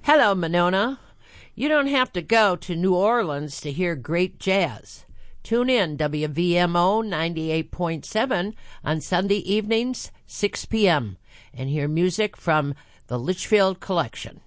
Hello, Monona. You don't have to go to New Orleans to hear great jazz. Tune in WVMO 98.7 on Sunday evenings, 6 p.m., and hear music from the Litchfield Collection.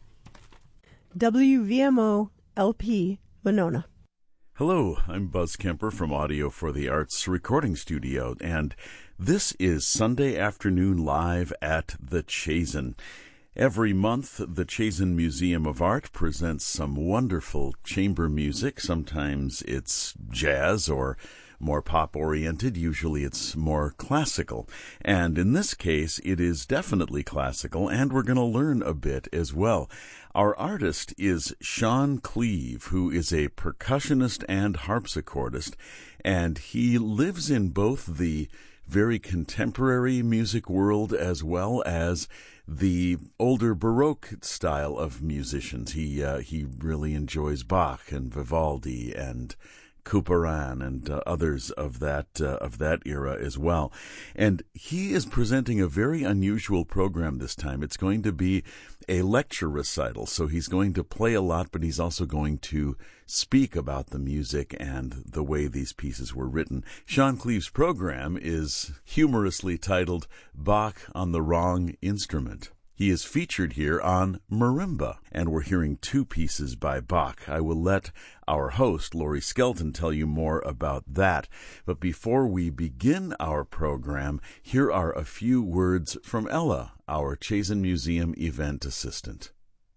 WVMO LP Monona. Hello, I'm Buzz Kemper from Audio for the Arts Recording Studio, and this is Sunday Afternoon Live at the Chazen. Every month, the Chazen Museum of Art presents some wonderful chamber music. Sometimes it's jazz or more pop-oriented. Usually it's more classical. And in this case, it is definitely classical, and we're going to learn a bit as well. Our artist is Sean Cleave, who is a percussionist and harpsichordist, and he lives in both the very contemporary music world as well as the older Baroque style of musicians. He really enjoys Bach and Vivaldi and Couperin and others of that era as well. And he is presenting a very unusual program this time. It's going to be a lecture recital, so he's going to play a lot, but he's also going to speak about the music and the way these pieces were written. Sean Cleave's program is humorously titled Bach on the Wrong Instrument. He is featured here on Marimba, and we're hearing two pieces by Bach. I will let our host, Laurie Skelton, tell you more about that. But before we begin our program, here are a few words from Ella, our Chazen Museum event assistant.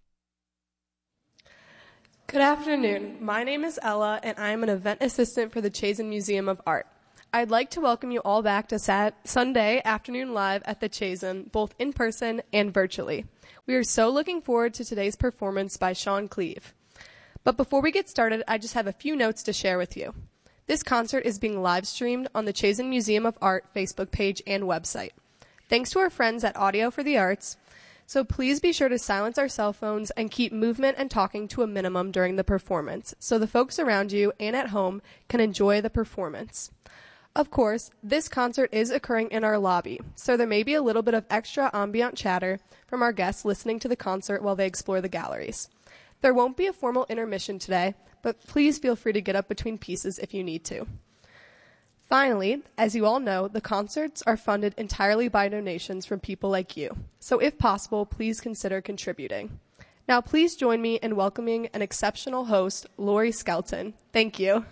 Good afternoon. My name is Ella, and I am an event assistant for the Chazen Museum of Art. I'd like to welcome you all back to Sunday Afternoon Live at the Chazen, both in person and virtually. We are so looking forward to today's performance by Sean Cleave. But before we get started, I just have a few notes to share with you. This concert is being live streamed on the Chazen Museum of Art Facebook page and website. Thanks to our friends at Audio for the Arts, so please be sure to silence our cell phones and keep movement and talking to a minimum during the performance, so the folks around you and at home can enjoy the performance. Of course, this concert is occurring in our lobby, so there may be a little bit of extra ambient chatter from our guests listening to the concert while they explore the galleries. There won't be a formal intermission today, but please feel free to get up between pieces if you need to. Finally, as you all know, the concerts are funded entirely by donations from people like you, so if possible, please consider contributing. Now please join me in welcoming an exceptional host, Laurie Skelton. Thank you.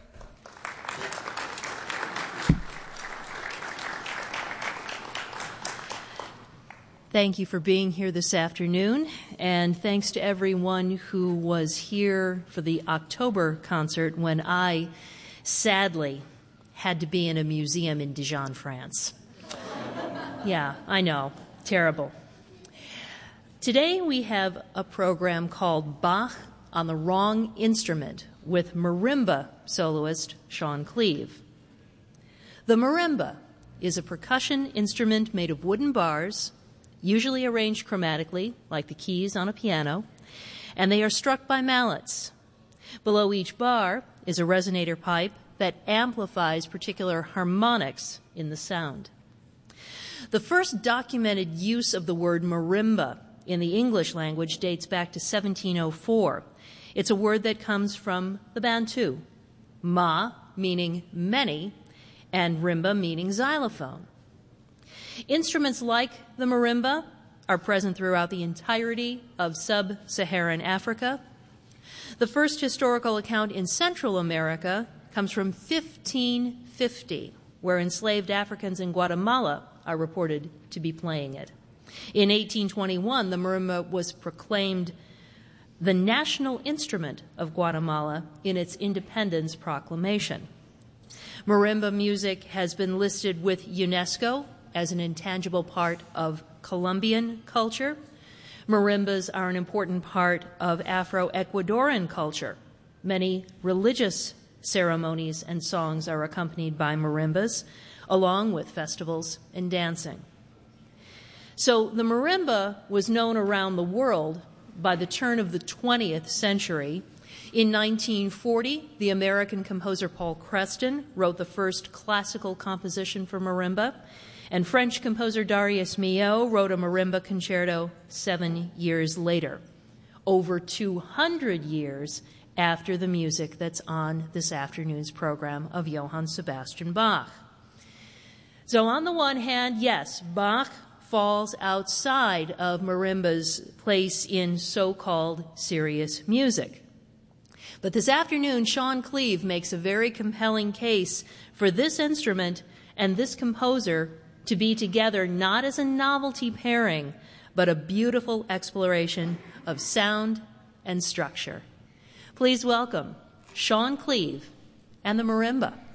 Thank you for being here this afternoon, and thanks to everyone who was here for the October concert when I, sadly, had to be in a museum in Dijon, France. Yeah, I know, terrible. Today we have a program called Bach on the Wrong Instrument with marimba soloist Sean Cleave. The marimba is a percussion instrument made of wooden bars, usually arranged chromatically, like the keys on a piano, and they are struck by mallets. Below each bar is a resonator pipe that amplifies particular harmonics in the sound. The first documented use of the word marimba in the English language dates back to 1704. It's a word that comes from the Bantu, ma meaning many, and rimba meaning xylophone. Instruments like the marimba are present throughout the entirety of sub-Saharan Africa. The first historical account in Central America comes from 1550, where enslaved Africans in Guatemala are reported to be playing it. In 1821, the marimba was proclaimed the national instrument of Guatemala in its independence proclamation. Marimba music has been listed with UNESCO as an intangible part of Colombian culture. Marimbas are an important part of Afro-Ecuadorian culture. Many religious ceremonies and songs are accompanied by marimbas, along with festivals and dancing. So the marimba was known around the world by the turn of the 20th century. In 1940, the American composer Paul Creston wrote the first classical composition for marimba, and French composer Darius Milhaud wrote a marimba concerto 7 years later. over 200 years after the music that's on this afternoon's program of Johann Sebastian Bach. So on the one hand, yes, Bach falls outside of marimba's place in so-called serious music. But this afternoon, Sean Cleave makes a very compelling case for this instrument and this composer to be together not as a novelty pairing, but a beautiful exploration of sound and structure. Please welcome Sean Cleave and the marimba.